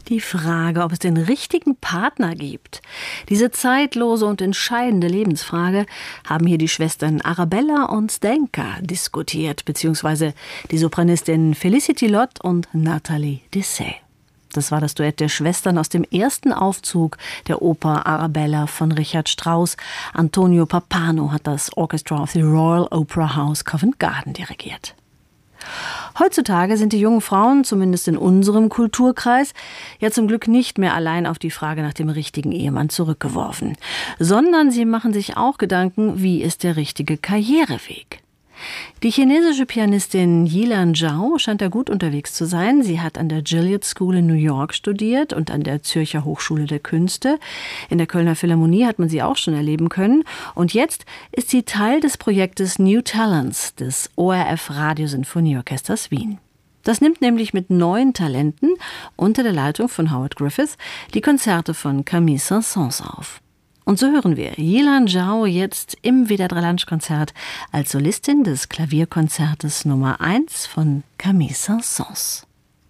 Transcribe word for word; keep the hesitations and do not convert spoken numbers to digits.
Die Frage, ob es den richtigen Partner gibt. Diese zeitlose und entscheidende Lebensfrage haben hier die Schwestern Arabella und Zdenka diskutiert, beziehungsweise die Sopranistin Felicity Lott und Nathalie Dessay. Das war das Duett der Schwestern aus dem ersten Aufzug der Oper Arabella von Richard Strauss. Antonio Pappano hat das Orchestra of the Royal Opera House Covent Garden dirigiert. Heutzutage sind die jungen Frauen, zumindest in unserem Kulturkreis, ja zum Glück nicht mehr allein auf die Frage nach dem richtigen Ehemann zurückgeworfen, sondern sie machen sich auch Gedanken, wie ist der richtige Karriereweg. Die chinesische Pianistin Yilan Zhao scheint da gut unterwegs zu sein. Sie hat an der Gilliard School in New York studiert und an der Zürcher Hochschule der Künste. In der Kölner Philharmonie hat man sie auch schon erleben können. Und jetzt ist sie Teil des Projektes New Talents des O R F Radiosinfonieorchesters Wien. Das nimmt nämlich mit neuen Talenten unter der Leitung von Howard Griffith die Konzerte von Camille Saint-Saëns auf. Und so hören wir Yilan Zhao jetzt im W D R drei Lunch-Konzert als Solistin des Klavierkonzertes Nummer eins von Camille Saint-Saëns.